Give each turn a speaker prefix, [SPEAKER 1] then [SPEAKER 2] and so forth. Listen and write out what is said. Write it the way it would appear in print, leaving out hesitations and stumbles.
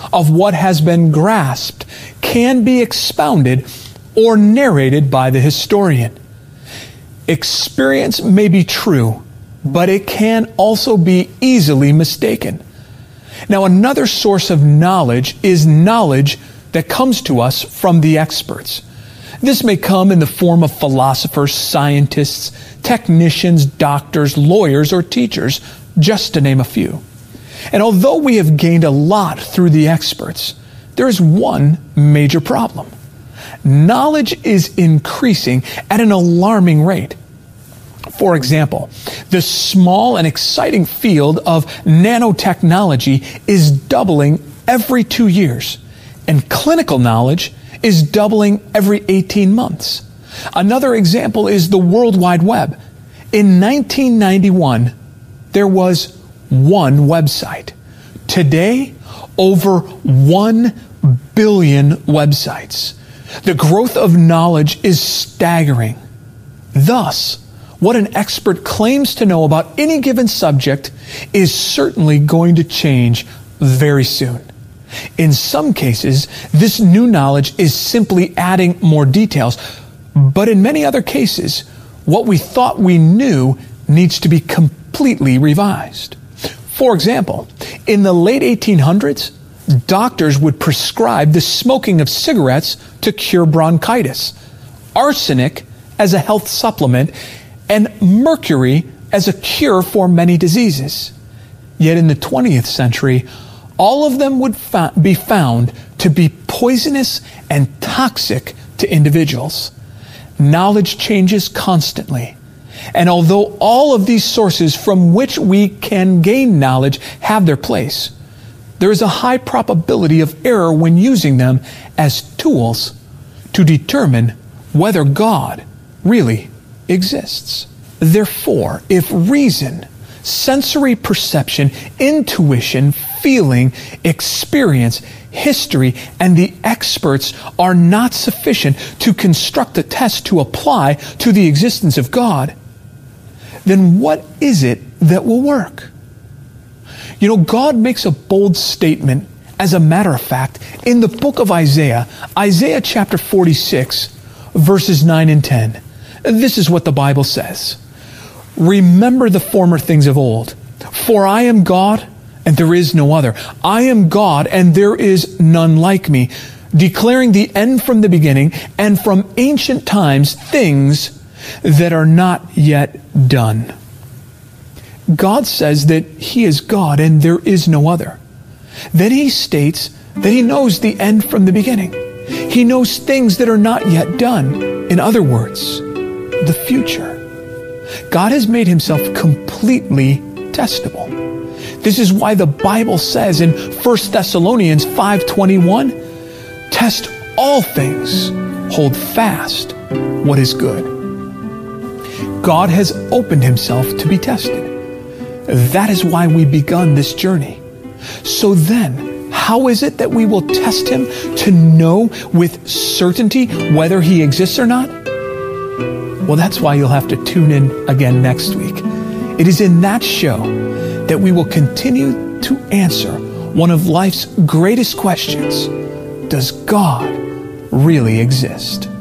[SPEAKER 1] of what has been grasped can be expounded or narrated by the historian. Experience may be true, but it can also be easily mistaken. Now, another source of knowledge is knowledge that comes to us from the experts. This may come in the form of philosophers, scientists, technicians, doctors, lawyers, or teachers, just to name a few. And although we have gained a lot through the experts, there is one major problem. Knowledge is increasing at an alarming rate. For example, the small and exciting field of nanotechnology is doubling every 2 years, and clinical knowledge is doubling every 18 months. Another example is the World Wide Web. In 1991, there was one website. Today, over 1 billion websites. The growth of knowledge is staggering. Thus, what an expert claims to know about any given subject is certainly going to change very soon. In some cases, this new knowledge is simply adding more details, but in many other cases, what we thought we knew needs to be completely revised. For example, in the late 1800s, doctors would prescribe the smoking of cigarettes to cure bronchitis, arsenic as a health supplement, and mercury as a cure for many diseases. Yet in the 20th century, all of them would be found to be poisonous and toxic to individuals. Knowledge changes constantly. And although all of these sources from which we can gain knowledge have their place, there is a high probability of error when using them as tools to determine whether God really exists. Therefore, if reason, sensory perception, intuition, feeling, experience, history, and the experts are not sufficient to construct a test to apply to the existence of God, then what is it that will work? You know, God makes a bold statement, as a matter of fact, in the book of Isaiah, Isaiah chapter 46, verses 9 and 10. This is what the Bible says. Remember the former things of old, for I am God, and there is no other. I am God, and there is none like me, declaring the end from the beginning, and from ancient times things that are not yet done. God says that He is God, and there is no other. Then He states that He knows the end from the beginning. He knows things that are not yet done. In other words, the future. God has made Himself completely testable. This is why the Bible says in 1 Thessalonians 5:21, test all things, hold fast what is good. God has opened Himself to be tested. That is why we've begun this journey. So then, how is it that we will test Him to know with certainty whether He exists or not? Well, that's why you'll have to tune in again next week. It is in that show that we will continue to answer one of life's greatest questions. Does God really exist?